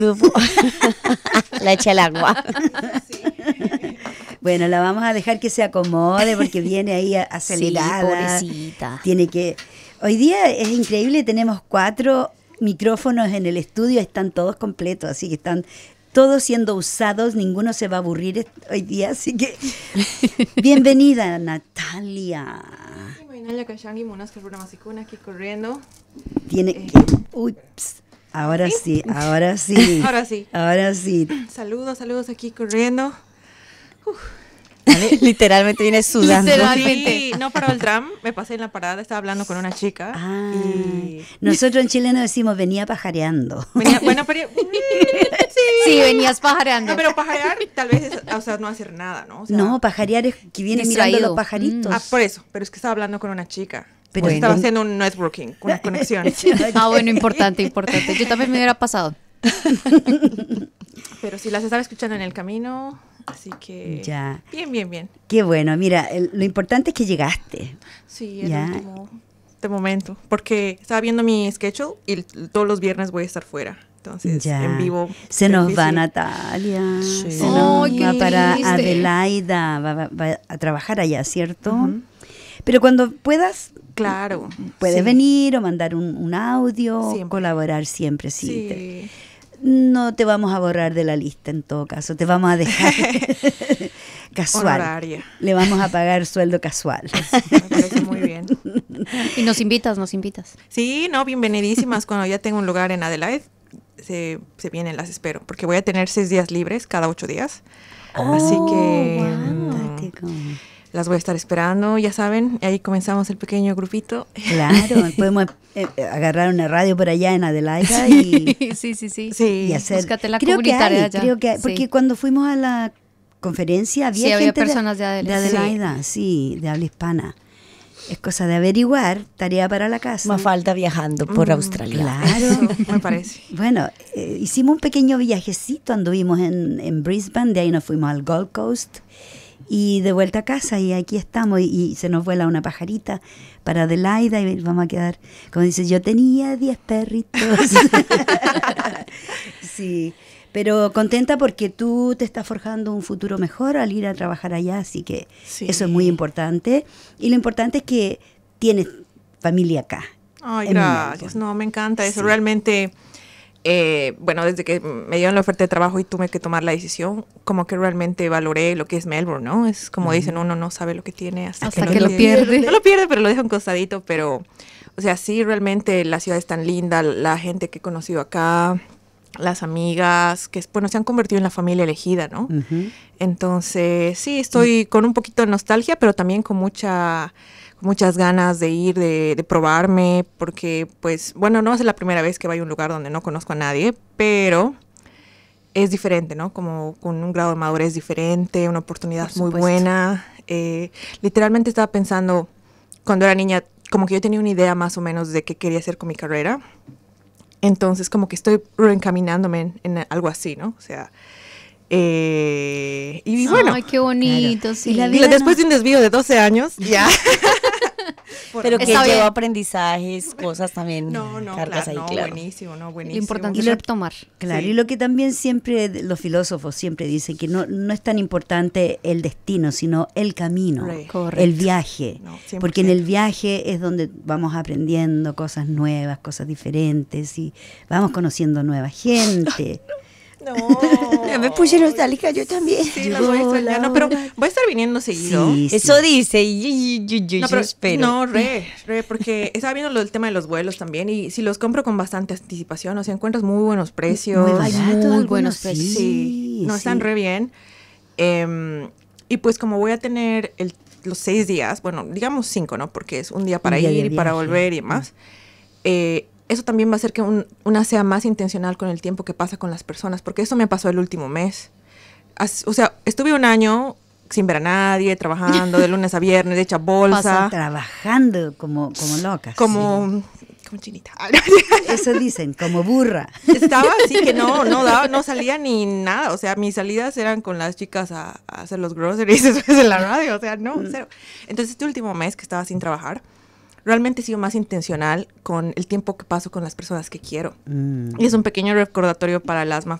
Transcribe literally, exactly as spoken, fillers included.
La echa al agua. Sí. Bueno, la vamos a dejar que se acomode porque viene ahí a- acelerada. Sí, pobrecita. Tiene que... Hoy día es increíble, tenemos cuatro micrófonos en el estudio, están todos completos, así que están todos siendo usados, ninguno se va a aburrir est- hoy día, así que bienvenida, Natalia. Imagínale que Shangi Munas que programación aquí corriendo. Tiene que... Ups, ahora sí, ahora sí. Ahora sí. Ahora sí. Saludos, saludos aquí corriendo. Literalmente viene sudando. Sí, no paró el tram, me pasé en la parada, estaba hablando con una chica. Ah, y nosotros en chileno decimos venía pajareando. venía, bueno, pero sí. Sí, venías pajareando. No, pero pajarear tal vez es, o sea, no hacer nada, ¿no? O sea, No, pajarear es que viene Distraído. mirando los pajaritos. ah, por eso, pero es que estaba hablando con una chica. Pero Pero estaba ven- haciendo un networking, una conexión. Ah, bueno, importante, importante. Yo también me hubiera pasado. Pero sí, las estaba escuchando en el camino, así que... Ya. Bien, bien, bien. Qué bueno, mira, el- lo importante es que llegaste. Sí, el Ya. último de momento. Porque estaba viendo mi schedule y l- todos los viernes voy a estar fuera. Entonces, Ya. en vivo. Se nos difícil. va Natalia. Sí. Se nos Ay, qué va para triste. Adelaida. Va, va- va a trabajar allá, ¿cierto? Ujú. Pero cuando puedas, Claro. puedes sí. venir o mandar un, un audio, Siempre. colaborar siempre, sí. Sí. Te- no te vamos a borrar de la lista en todo caso, te vamos a dejar casual. Honoraria. Le vamos a pagar sueldo casual. Me parece muy bien. Y nos invitas, nos invitas. Sí, no, bienvenidísimas. Cuando ya tengo un lugar en Adelaide, se, se vienen, las espero. Porque voy a tener seis días libres cada ocho días. Así que mm, Fantástico. las voy a estar esperando, ya saben. Ahí comenzamos el pequeño grupito. Claro, podemos eh, agarrar una radio por allá en Adelaida y, Sí, sí, sí. Sí. y hacer. Búscate la creo que comunitaria hay, allá. creo que hay, Sí. porque cuando fuimos a la conferencia había, Sí, había gente personas de Adelaida. de Adelaida, sí, de habla hispana. Es cosa de averiguar, tarea para la casa. Más falta viajando por Mm, Australia. Claro. Eso me parece. Bueno, eh, hicimos un pequeño viajecito, anduvimos en, en Brisbane, de ahí nos fuimos al Gold Coast y de vuelta a casa y aquí estamos y, y se nos vuela una pajarita para Adelaida y vamos a quedar, como dice, yo tenía diez perritos. Sí, pero contenta porque tú te estás forjando un futuro mejor al ir a trabajar allá, así que Sí. eso es muy importante y lo importante es que tienes familia acá. Ay, en gracias. Melbourne. No, me encanta eso. Sí. Realmente, eh, bueno, desde que me dieron la oferta de trabajo y tuve que tomar la decisión, como que realmente valoré lo que es Melbourne, ¿no? Es como dicen, uno no sabe lo que tiene hasta, Hasta que, que lo pierde. No lo pierde, pero lo deja un costadito, pero, o sea, sí, realmente la ciudad es tan linda, la gente que he conocido acá, las amigas, que, bueno, se han convertido en la familia elegida, ¿no? Ujú. Entonces, sí, estoy con un poquito de nostalgia, pero también con mucha con muchas ganas de ir, de, de probarme, porque, pues, bueno, no es la primera vez que voy a un lugar donde no conozco a nadie, pero es diferente, ¿no? Como con un grado de madurez diferente, una oportunidad Por muy supuesto. buena. Eh, literalmente estaba pensando, cuando era niña, como que yo tenía una idea más o menos de qué quería hacer con mi carrera. Entonces, como que estoy reencaminándome en, en algo así, ¿no? O sea, eh, y bueno, Ay, qué bonito, claro. sí. Y la y vida después de un desvío de doce años, ya. Pero que Está bien. lleva aprendizajes, cosas también. No, no, cargas claro, ahí, no, claro. buenísimo, no, Lo buenísimo. importante Y es lo- retomar. Claro, Sí. y lo que también siempre de- los filósofos siempre dicen que no, no es tan importante el destino, sino el camino, Right. Correcto. el viaje, No, cien por porque en el ciento. viaje es donde vamos aprendiendo cosas nuevas, cosas diferentes y vamos conociendo nueva gente. No. Ya me puse nostálgica yo también. Sí, las voy a Llegó extrañar. la No, pero hora. voy a estar viniendo seguido. Sí, sí. Eso dice, y yo, yo, yo, No, yo pero, espero. no, re, re, porque estaba viendo lo del tema de los vuelos también y si los compro con bastante anticipación, o sea, encuentras muy buenos precios. Muy Ay, baratos muy algunos, buenos precios. Sí, no, están sí. re bien. Em, y pues como voy a tener el- los seis días, bueno, digamos cinco, ¿no? Porque es un día para día de ir y para viaje. volver y demás. Eh, eso también va a hacer que un- una sea más intencional con el tiempo que pasa con las personas, porque eso me pasó el último mes. As- o sea, estuve un año sin ver a nadie, trabajando de lunes a viernes, hecha bolsa, Trabajando como, como locas. como, como chinita. Eso dicen, como burra. Estaba así que no, no daba, no salía ni nada. O sea, mis salidas eran con las chicas a, a hacer los groceries después de la radio. O sea, no, cero. Entonces, este último mes que estaba sin trabajar, realmente he sido más intencional con el tiempo que paso con las personas que quiero. Mm. Y es un pequeño recordatorio para las